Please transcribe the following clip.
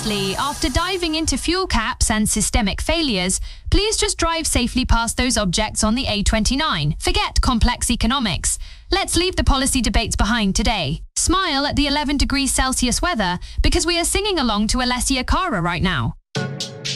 Honestly, after diving into fuel caps and systemic failures, please just drive safely past those objects on the A29. Forget complex economics. Let's leave the policy debates behind today. Smile at the 11 degrees Celsius weather because we are singing along to Alessia Cara right now.